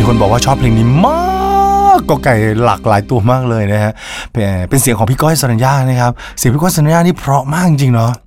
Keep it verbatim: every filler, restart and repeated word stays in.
คนบอกว่าชอบเพลงนี้มากก็ไก่หลากหลายตัวมากเลยนะฮะเป็นเสียงของพี่ก้อยสรัญญานะครับเสียงพี่ก้อยสรัญญานี่เพราะมากจริงเนาะ